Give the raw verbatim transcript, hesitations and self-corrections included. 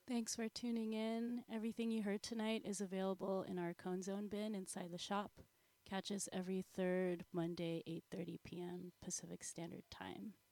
Thanks for tuning in. Everything you heard tonight is available in our Cone Zone bin inside the shop. Catch us every third Monday, eight thirty p m Pacific Standard Time.